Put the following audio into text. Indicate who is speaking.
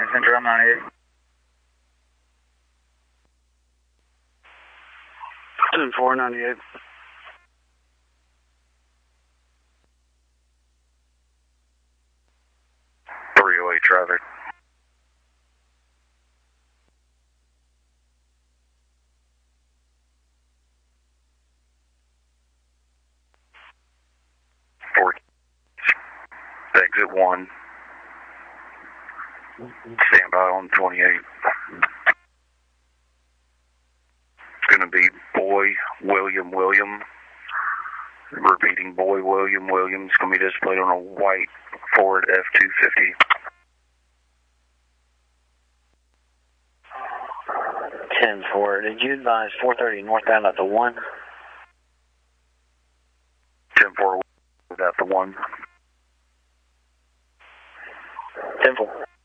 Speaker 1: Center, I'm 98.
Speaker 2: 10-4, 98.
Speaker 3: Traffic. Exit 1. Stand by on 28. It's going to be Boy William William. Repeating Boy William William. It's going to be displayed on a white Ford F-250.
Speaker 1: 10-4, did you advise 430 northbound at the 1?
Speaker 3: 10-4 without the 1.
Speaker 1: 10-4.